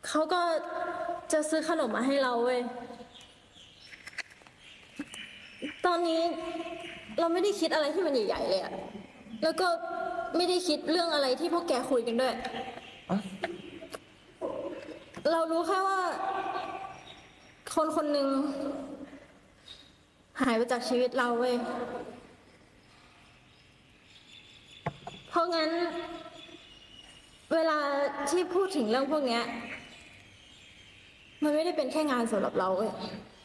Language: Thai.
เขาก็จะซื้อขนมมาให้เราเว้ยตอนนี้เราไม่ได้คิดอะไรที่มันใหญ่ๆเลยอะแล้วก็ไม่ได้คิดเรื่องอะไรที่พวกแกคุยกันด้วยเรารู้แค่ว่าคนคนหนึ่งหายไปจากชีวิตเราเว้ยเพราะงั้นเวลาที่พูดถึงเรื่องพวกเนี้ยมันไม่ได้เป็นแค่งานสำหรับเราเว้ย